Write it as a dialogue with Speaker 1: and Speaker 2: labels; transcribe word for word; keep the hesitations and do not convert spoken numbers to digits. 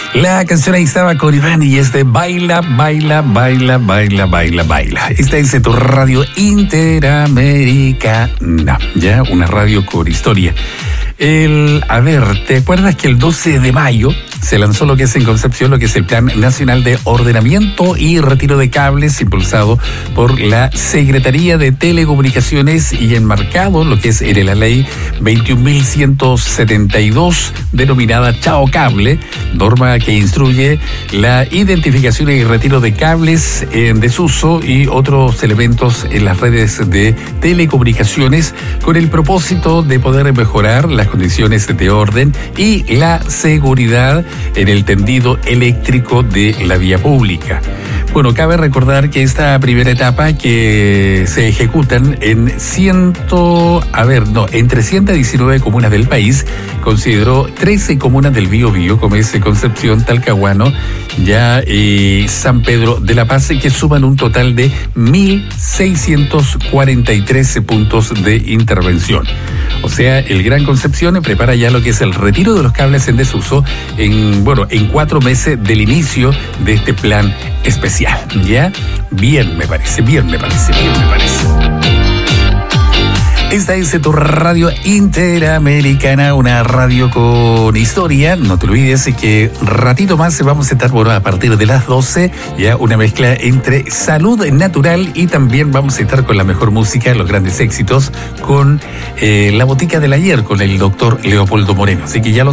Speaker 1: La canción ahí estaba con Iván y es de Baila, Baila, Baila, Baila, Baila, Baila. Esta es tu radio interamericana, ya, una radio con historia. El, a ver, ¿te acuerdas que el doce de mayo se lanzó lo que es en Concepción, lo que es el Plan Nacional de Ordenamiento y Retiro de Cables, impulsado por la Secretaría de Telecomunicaciones y enmarcado lo que es en la ley veintiún mil ciento setenta y dos, denominada Chao Cable, norma que instruye la identificación y retiro de cables en desuso y otros elementos en las redes de telecomunicaciones, con el propósito de poder mejorar las condiciones de orden y la seguridad en el tendido eléctrico de la vía pública. Bueno, cabe recordar que esta primera etapa, que se ejecutan en ciento, a ver, no, en trescientas diecinueve comunas del país, consideró trece comunas del Biobío, como es Concepción, Talcahuano, ya y San Pedro de la Paz, que suman un total de mil seiscientos cuarenta y tres puntos de intervención. O sea, el Gran Concepción prepara ya lo que es el retiro de los cables en desuso en, bueno, en cuatro meses del inicio de este plan especial. ¿Ya? Bien, me parece, bien, me parece, bien, me parece. Esta es tu radio interamericana, una radio con historia. No te olvides que ratito más vamos a estar, bueno, a partir de las doce, ya una mezcla entre salud natural y también vamos a estar con la mejor música, los grandes éxitos, con eh, la botica del ayer, con el doctor Leopoldo Moreno. Así que ya lo